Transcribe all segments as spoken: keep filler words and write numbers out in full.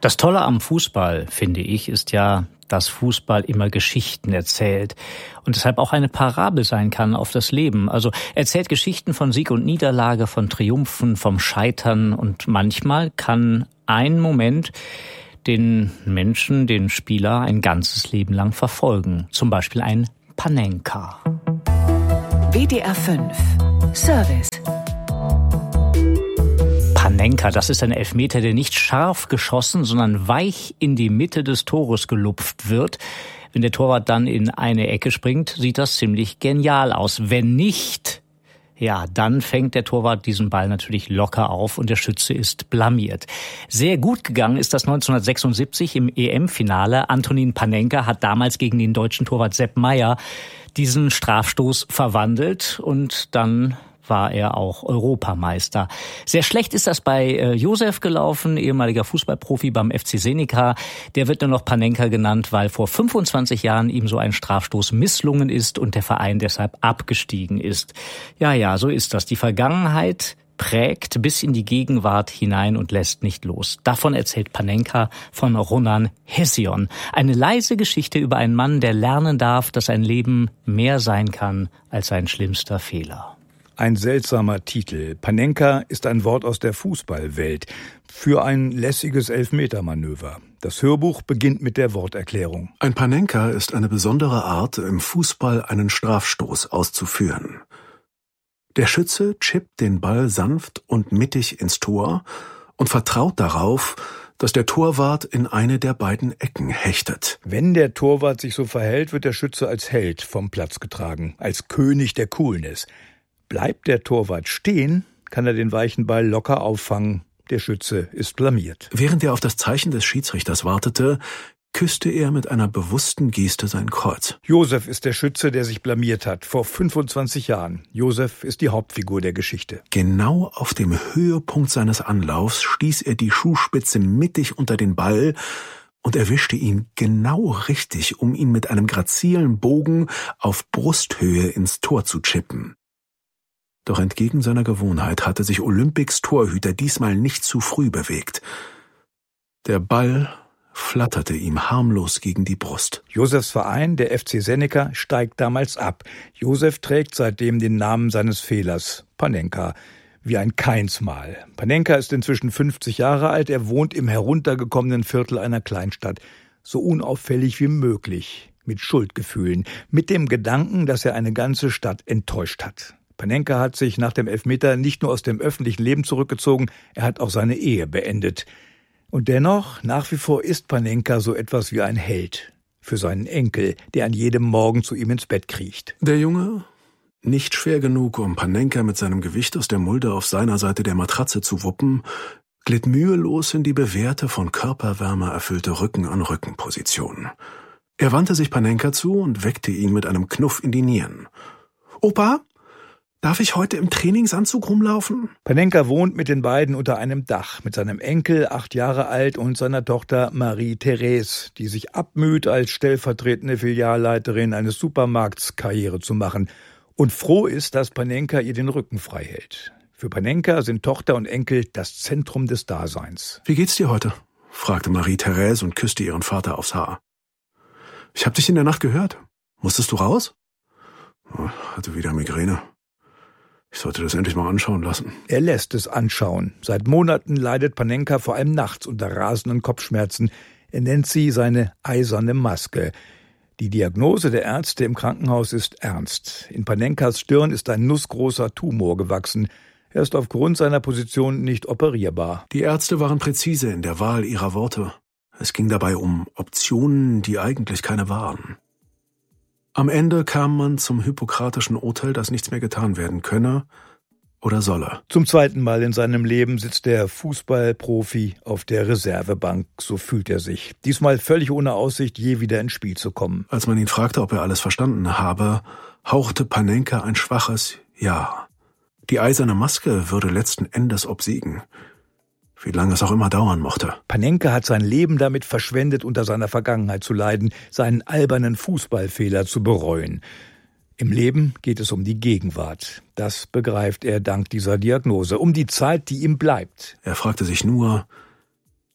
Das Tolle am Fußball, finde ich, ist ja, dass Fußball immer Geschichten erzählt und deshalb auch eine Parabel sein kann auf das Leben. Also erzählt Geschichten von Sieg und Niederlage, von Triumphen, vom Scheitern und manchmal kann ein Moment den Menschen, den Spieler ein ganzes Leben lang verfolgen. Zum Beispiel ein Panenka. W D R fünf Service. Panenka, das ist ein Elfmeter, der nicht scharf geschossen, sondern weich in die Mitte des Tores gelupft wird. Wenn der Torwart dann in eine Ecke springt, sieht das ziemlich genial aus. Wenn nicht, ja, dann fängt der Torwart diesen Ball natürlich locker auf und der Schütze ist blamiert. Sehr gut gegangen ist das neunzehnhundertsechsundsiebzig im E M-Finale. Antonin Panenka hat damals gegen den deutschen Torwart Sepp Maier diesen Strafstoß verwandelt und dann war er auch Europameister. Sehr schlecht ist das bei äh, Josef gelaufen, ehemaliger Fußballprofi beim F C Senica. Der wird nur noch Panenka genannt, weil vor fünfundzwanzig Jahren ihm so ein Strafstoß misslungen ist und der Verein deshalb abgestiegen ist. Ja, ja, so ist das. Die Vergangenheit prägt bis in die Gegenwart hinein und lässt nicht los. Davon erzählt Panenka von Ronan Hession. Eine leise Geschichte über einen Mann, der lernen darf, dass ein Leben mehr sein kann als sein schlimmster Fehler. Ein seltsamer Titel. Panenka ist ein Wort aus der Fußballwelt für ein lässiges Elfmetermanöver. Das Hörbuch beginnt mit der Worterklärung. Ein Panenka ist eine besondere Art, im Fußball einen Strafstoß auszuführen. Der Schütze chippt den Ball sanft und mittig ins Tor und vertraut darauf, dass der Torwart in eine der beiden Ecken hechtet. Wenn der Torwart sich so verhält, wird der Schütze als Held vom Platz getragen, als König der Coolness. Bleibt der Torwart stehen, kann er den weichen Ball locker auffangen. Der Schütze ist blamiert. Während er auf das Zeichen des Schiedsrichters wartete, küsste er mit einer bewussten Geste sein Kreuz. Josef ist der Schütze, der sich blamiert hat, vor fünfundzwanzig Jahren. Josef ist die Hauptfigur der Geschichte. Genau auf dem Höhepunkt seines Anlaufs stieß er die Schuhspitze mittig unter den Ball und erwischte ihn genau richtig, um ihn mit einem grazilen Bogen auf Brusthöhe ins Tor zu chippen. Doch entgegen seiner Gewohnheit hatte sich Olympics Torhüter diesmal nicht zu früh bewegt. Der Ball flatterte ihm harmlos gegen die Brust. Josefs Verein, der F C Senica, steigt damals ab. Josef trägt seitdem den Namen seines Fehlers, Panenka, wie ein Keinsmal. Panenka ist inzwischen fünfzig Jahre alt, er wohnt im heruntergekommenen Viertel einer Kleinstadt, so unauffällig wie möglich, mit Schuldgefühlen, mit dem Gedanken, dass er eine ganze Stadt enttäuscht hat. Panenka hat sich nach dem Elfmeter nicht nur aus dem öffentlichen Leben zurückgezogen, er hat auch seine Ehe beendet. Und dennoch, nach wie vor ist Panenka so etwas wie ein Held für seinen Enkel, der an jedem Morgen zu ihm ins Bett kriecht. Der Junge, nicht schwer genug, um Panenka mit seinem Gewicht aus der Mulde auf seiner Seite der Matratze zu wuppen, glitt mühelos in die bewährte, von Körperwärme erfüllte Rücken-an-Rücken-Position. Er wandte sich Panenka zu und weckte ihn mit einem Knuff in die Nieren. »Opa? Darf ich heute im Trainingsanzug rumlaufen?« Panenka wohnt mit den beiden unter einem Dach, mit seinem Enkel, acht Jahre alt, und seiner Tochter Marie-Therese, die sich abmüht, als stellvertretende Filialleiterin eines Supermarkts Karriere zu machen und froh ist, dass Panenka ihr den Rücken frei hält. Für Panenka sind Tochter und Enkel das Zentrum des Daseins. »Wie geht's dir heute?« fragte Marie-Therese und küsste ihren Vater aufs Haar. »Ich hab dich in der Nacht gehört. Musstest du raus?« »Hatte wieder Migräne. Ich sollte das endlich mal anschauen lassen.« Er lässt es anschauen. Seit Monaten leidet Panenka vor allem nachts unter rasenden Kopfschmerzen. Er nennt sie seine eiserne Maske. Die Diagnose der Ärzte im Krankenhaus ist ernst. In Panenkas Stirn ist ein nussgroßer Tumor gewachsen. Er ist aufgrund seiner Position nicht operierbar. Die Ärzte waren präzise in der Wahl ihrer Worte. Es ging dabei um Optionen, die eigentlich keine waren. Am Ende kam man zum hippokratischen Urteil, dass nichts mehr getan werden könne oder solle. Zum zweiten Mal in seinem Leben sitzt der Fußballprofi auf der Reservebank. So fühlt er sich. Diesmal völlig ohne Aussicht, je wieder ins Spiel zu kommen. Als man ihn fragte, ob er alles verstanden habe, hauchte Panenka ein schwaches Ja. Die eiserne Maske würde letzten Endes obsiegen. Wie lange es auch immer dauern mochte. Panenka hat sein Leben damit verschwendet, unter seiner Vergangenheit zu leiden, seinen albernen Fußballfehler zu bereuen. Im Leben geht es um die Gegenwart. Das begreift er dank dieser Diagnose, um die Zeit, die ihm bleibt. Er fragte sich nur,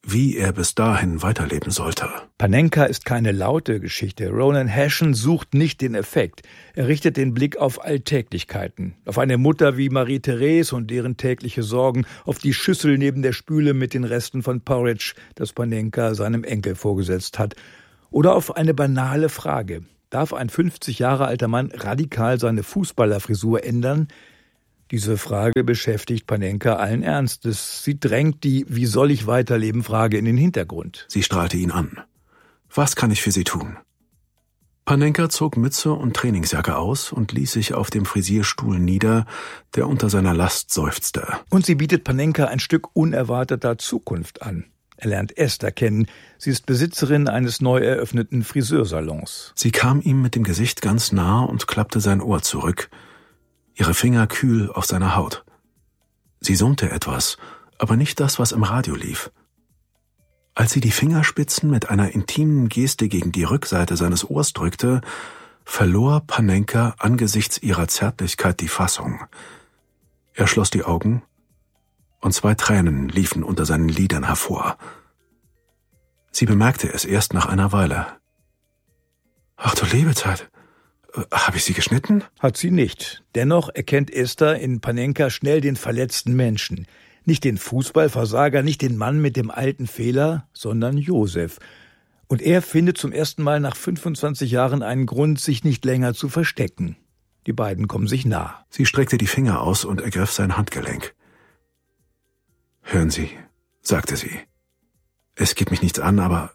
wie er bis dahin weiterleben sollte. Panenka ist keine laute Geschichte. Ronan Hession sucht nicht den Effekt. Er richtet den Blick auf Alltäglichkeiten. Auf eine Mutter wie Marie-Therese und deren tägliche Sorgen, auf die Schüssel neben der Spüle mit den Resten von Porridge, das Panenka seinem Enkel vorgesetzt hat. Oder auf eine banale Frage. Darf ein fünfzig Jahre alter Mann radikal seine Fußballerfrisur ändern? Diese Frage beschäftigt Panenka allen Ernstes. Sie drängt die »Wie soll ich weiterleben?« Frage in den Hintergrund. Sie strahlte ihn an. »Was kann ich für Sie tun?« Panenka zog Mütze und Trainingsjacke aus und ließ sich auf dem Frisierstuhl nieder, der unter seiner Last seufzte. Und sie bietet Panenka ein Stück unerwarteter Zukunft an. Er lernt Esther kennen. Sie ist Besitzerin eines neu eröffneten Friseursalons. Sie kam ihm mit dem Gesicht ganz nah und klappte sein Ohr zurück, ihre Finger kühl auf seiner Haut. Sie summte etwas, aber nicht das, was im Radio lief. Als sie die Fingerspitzen mit einer intimen Geste gegen die Rückseite seines Ohrs drückte, verlor Panenka angesichts ihrer Zärtlichkeit die Fassung. Er schloss die Augen und zwei Tränen liefen unter seinen Lidern hervor. Sie bemerkte es erst nach einer Weile. »Ach du Lebezeit! Habe ich Sie geschnitten?« Hat sie nicht. Dennoch erkennt Esther in Panenka schnell den verletzten Menschen. Nicht den Fußballversager, nicht den Mann mit dem alten Fehler, sondern Josef. Und er findet zum ersten Mal nach fünfundzwanzig Jahren einen Grund, sich nicht länger zu verstecken. Die beiden kommen sich nah. Sie streckte die Finger aus und ergriff sein Handgelenk. »Hören Sie«, sagte sie. »Es geht mich nichts an, aber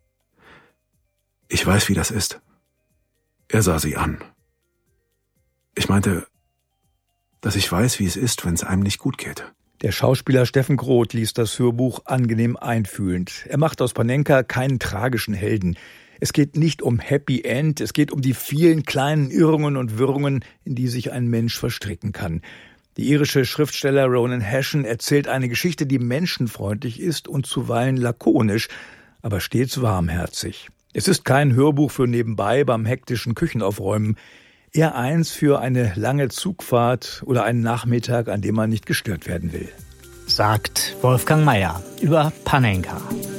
ich weiß, wie das ist.« Er sah sie an. »Ich meinte, dass ich weiß, wie es ist, wenn es einem nicht gut geht.« Der Schauspieler Steffen Groth liest das Hörbuch angenehm einfühlend. Er macht aus Panenka keinen tragischen Helden. Es geht nicht um Happy End, es geht um die vielen kleinen Irrungen und Wirrungen, in die sich ein Mensch verstricken kann. Der irische Schriftsteller Ronan Hession erzählt eine Geschichte, die menschenfreundlich ist und zuweilen lakonisch, aber stets warmherzig. Es ist kein Hörbuch für nebenbei beim hektischen Küchenaufräumen, eher eins für eine lange Zugfahrt oder einen Nachmittag, an dem man nicht gestört werden will. Sagt Wolfgang Meier über Panenka.